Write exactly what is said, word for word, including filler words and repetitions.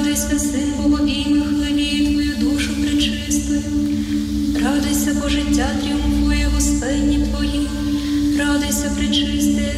Радуйся, Син Богобійних, хвилі Твою душу пречистою. Радуйся, бо життя тріумфує Господні Твої. Радуйся, пречисте,